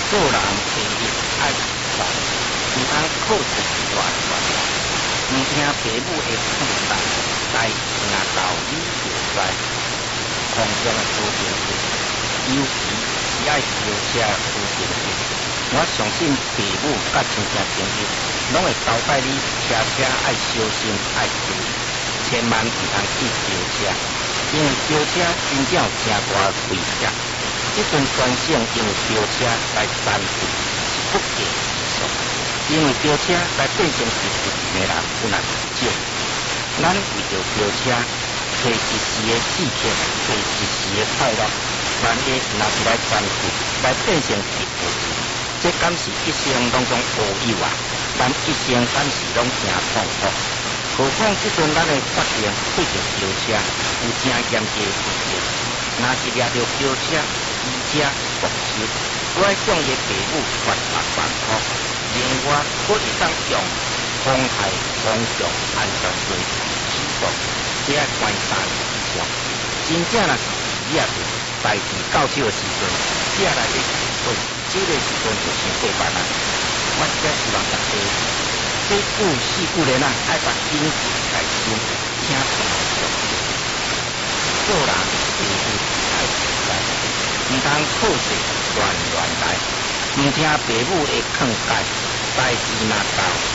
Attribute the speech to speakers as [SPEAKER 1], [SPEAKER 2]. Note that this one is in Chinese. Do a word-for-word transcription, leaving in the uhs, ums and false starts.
[SPEAKER 1] 做人第一爱自在，毋通靠势乱乱来，毋听父母的劝导，代志若到你就知。空中的好朋友，尤其是爱烧车的好朋友，我相信父母甲亲戚朋友，拢会交代你车车爱小心爱注意，千万毋通去烧车，因为烧车真正有真大危险。这阵全省因为飙车来犯罪是不计其数，因为飙车来变成是负面的人有若是少。咱为着飙车，摕一时的刺激，摕一时的快乐，万一若是来犯罪，来变成是负罪，这敢是一生拢总无有啊！咱一生敢是拢真痛苦。何况这阵咱的法令对着飙车有真严格的规定，若是抓着飙车，骑车动手，我爱向伊父母罚六万块。另外，我会当用妨害公共安全罪起诉，这爱关三年以上。真正若是企业代志到手的时阵，这来的起诉，这个时阵就伤过万啊！我只希望大家，这句四句咧呐，爱把谨记在心，请听重要。做人第一爱自在。毋通靠势乱乱来，毋听父母的劝解，代志若到